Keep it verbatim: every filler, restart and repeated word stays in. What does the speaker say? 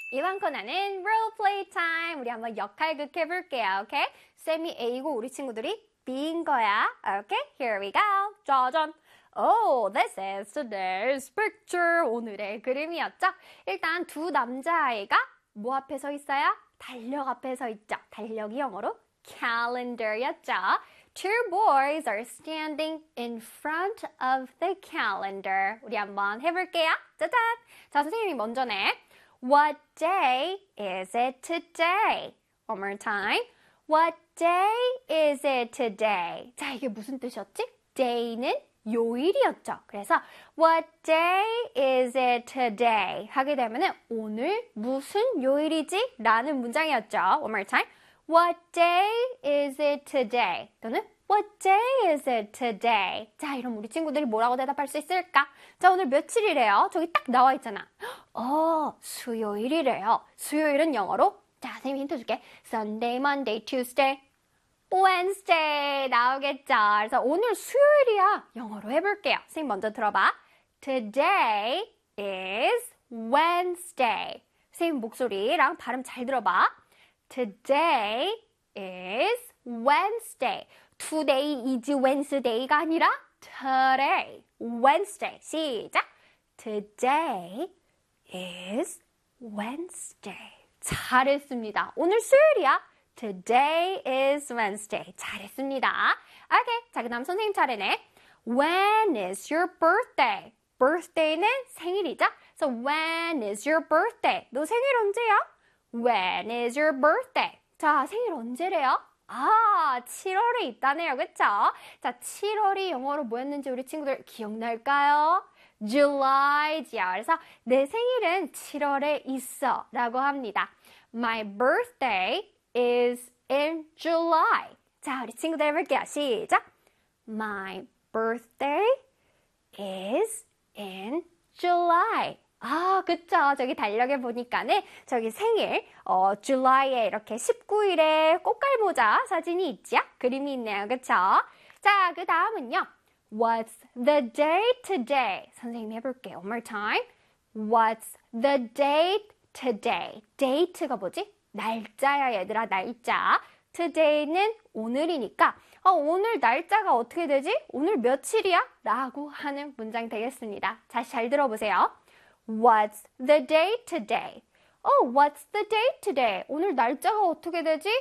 이번 코너는 role play time. 우리 한번 역할극 해볼게요. 오케이? 쌤이 A고 우리 친구들이 B인 거야. 오케이? Here we go. 짜잔. Oh, this is today's picture. 오늘의 그림이었죠? 일단 두 남자아이가 뭐 앞에 서 있어요? 달력 앞에 서 있죠. 달력이 영어로 calendar였죠. Two boys are standing in front of the calendar. 우리 한번 해볼게요. 짜잔. 자, 선생님이 먼저 내. What day is it today? One more time. What day is it today? 자, 이게 무슨 뜻이었지? Day는 요일이었죠. 그래서 What day is it today? 하게 되면은 오늘 무슨 요일이지? 라는 문장이었죠. One more time. What day is it today? 또는 What day is it today? 자, 이럼 우리 친구들이 뭐라고 대답할 수 있을까? 자, 오늘 며칠이래요? 저기 딱 나와 있잖아. 어, 수요일이래요. 수요일은 영어로 자, 선생님이 힌트 줄게. Sunday, Monday, Tuesday, Wednesday 나오겠죠. 그래서 오늘 수요일이야. 영어로 해볼게요. 선생님 먼저 들어봐. Today is Wednesday. 선생님 목소리랑 발음 잘 들어봐. Today is Wednesday. Today is Wednesday가 아니라 Today, Wednesday. 시작. Today is Wednesday. 잘했습니다. 오늘 수요일이야. Today is Wednesday. 잘했습니다. 오케이. 자, 그 다음 선생님 차례네. When is your birthday? birthday는 생일이죠? So when is your birthday? 너 생일 언제야? When is your birthday? 자, 생일 언제래요? 아, 칠월에 있다네요. 그쵸? 자, 칠월이 영어로 뭐였는지 우리 친구들 기억날까요? July지요. 그래서 내 생일은 칠월에 있어 라고 합니다. My birthday is in July. 자, 우리 친구들 해볼게요. 시작. My birthday is in July. 아, 그쵸. 저기 달력에 보니까는 저기 생일, 어, July에 이렇게 십구 일에 꽃갈모자 사진이 있지요? 그림이 있네요. 그쵸? 자, 그 다음은요. What's the date today? 선생님 해볼게요. One more time. What's the date today? date가 뭐지? 날짜야, 얘들아, 날짜. today는 오늘이니까 어, 오늘 날짜가 어떻게 되지? 오늘 며칠이야? 라고 하는 문장 되겠습니다. 다시 잘 들어보세요. What's the date today? Oh, what's the date today? 오늘 날짜가 어떻게 되지?